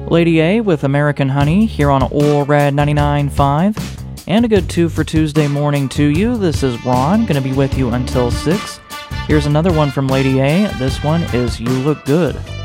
Lady A with American Honey here on Old Red 99.5. And a good 2 for Tuesday morning to you. This is Ron, going to be with you until 6. Here's another one from Lady A. This one is You Look Good.